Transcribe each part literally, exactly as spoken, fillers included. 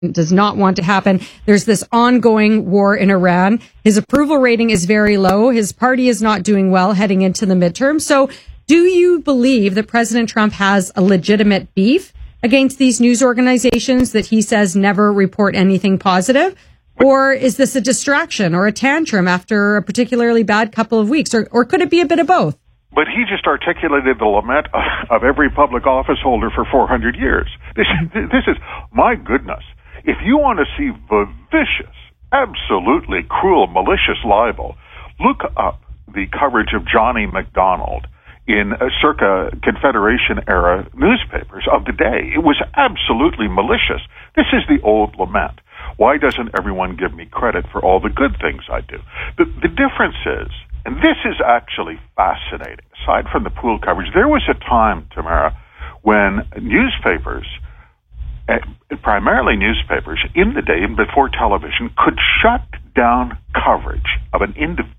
does not want to happen. There's this ongoing war in Iran. His approval rating is very low. His party is not doing well heading into the midterm. So do you believe that President Trump has a legitimate beef against these news organizations that he says never report anything positive? Or is this a distraction or a tantrum after a particularly bad couple of weeks? Or, or could it be a bit of both? But he just articulated the lament of every public office holder for four hundred years. This, this is, my goodness, if you want to see vicious, absolutely cruel, malicious libel, look up the coverage of Johnny MacDonald in uh, circa Confederation-era newspapers of the day. It was absolutely malicious. This is the old lament. Why doesn't everyone give me credit for all the good things I do? The, the difference is, and this is actually fascinating, aside from the pool coverage, there was a time, Tamara, when newspapers, uh, primarily newspapers, in the day and before television, could shut down coverage of an individual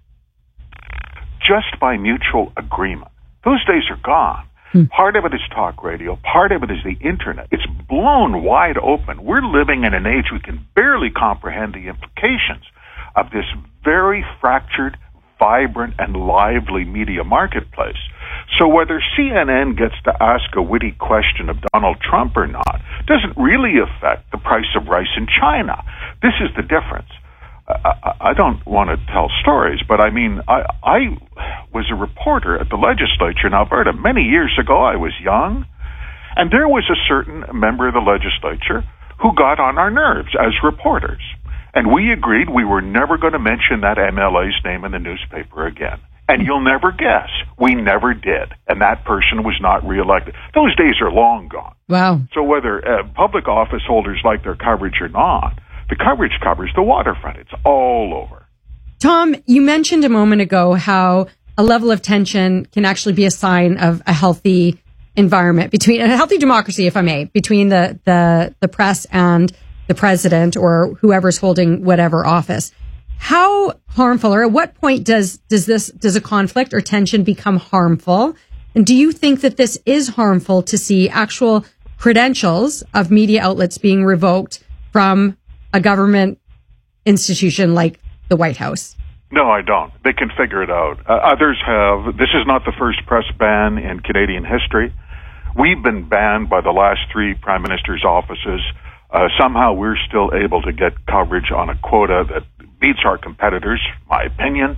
just by mutual agreement. Those days are gone. Hmm. Part of it is talk radio. Part of it is the internet. It's blown wide open. We're living in an age we can barely comprehend the implications of this very fractured, vibrant, and lively media marketplace. So whether C N N gets to ask a witty question of Donald Trump or not doesn't really affect the price of rice in China. This is the difference. I, I don't want to tell stories, but I mean, I, I was a reporter at the legislature in Alberta many years ago. I was young, and there was a certain member of the legislature who got on our nerves as reporters. And we agreed we were never going to mention that M L A's name in the newspaper again. And you'll never guess, we never did. And that person was not reelected. Those days are long gone. Wow. So whether uh, public office holders like their coverage or not, the coverage covers the waterfront. It's all over. Tom, you mentioned a moment ago how a level of tension can actually be a sign of a healthy environment between a healthy democracy, if I may, between the, the, the press and the president or whoever's holding whatever office. How harmful, or at what point does, does this, does a conflict or tension become harmful? And do you think that this is harmful to see actual credentials of media outlets being revoked from a government institution like the White House? No, I don't. They can figure it out. Uh, others have. This is not the first press ban in Canadian history. We've been banned by the last three prime ministers' offices. Uh, somehow we're still able to get coverage on a quota that beats our competitors, my opinion.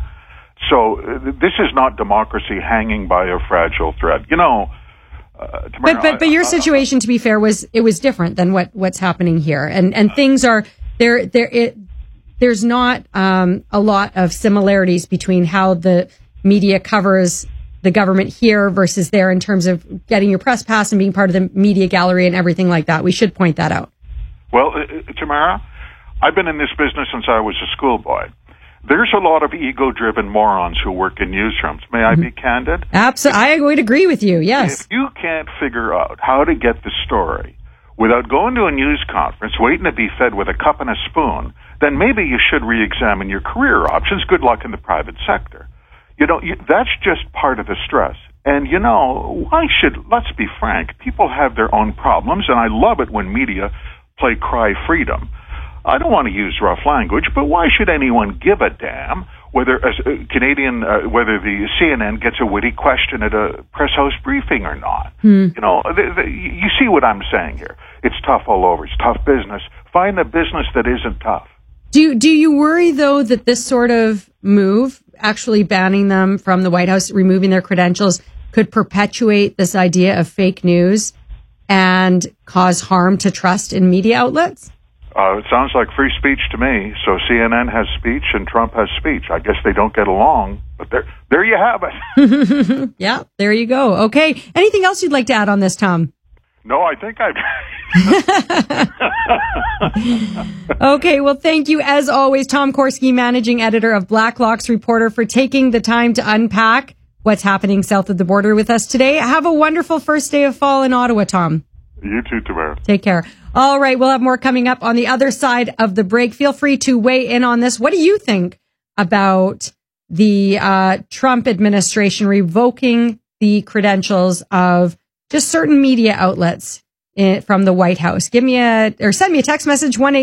So uh, this is not democracy hanging by a fragile thread. You know, Uh, but but but your situation, to be fair, was it was different than what, what's happening here, and and things are there there it there's not um, a lot of similarities between how the media covers the government here versus there in terms of getting your press pass and being part of the media gallery and everything like that. We should point that out. Well, uh, Tamara, I've been in this business since I was a schoolboy. There's a lot of ego-driven morons who work in newsrooms. May I be candid? Absolutely. I would agree with you, yes. If you can't figure out how to get the story without going to a news conference, waiting to be fed with a cup and a spoon, then maybe you should re-examine your career options. Good luck in the private sector. You know, you, that's just part of the stress. And, you know, why should, let's be frank, people have their own problems, and I love it when media play cry freedom. I don't want to use rough language, but why should anyone give a damn whether a Canadian, uh, whether the C N N gets a witty question at a press house briefing or not? Hmm. You know, the, the, you see what I'm saying here. It's tough all over. It's tough business. Find a business that isn't tough. Do you, do you worry, though, that this sort of move, actually banning them from the White House, removing their credentials, could perpetuate this idea of fake news and cause harm to trust in media outlets? Uh, it sounds like free speech to me. So C N N has speech and Trump has speech. I guess they don't get along, but there, there you have it. Yeah, there you go. Okay. Anything else you'd like to add on this, Tom? No, I think I've... Okay, well, thank you, as always, Tom Korski, managing editor of Blacklock's Reporter, for taking the time to unpack what's happening south of the border with us today. Have a wonderful first day of fall in Ottawa, Tom. You too, Tamara. Take care. All right, we'll have more coming up on the other side of the break. Feel free to weigh in on this. What do you think about the uh, Trump administration revoking the credentials of just certain media outlets in, from the White House. Give me a, or send me a text message, one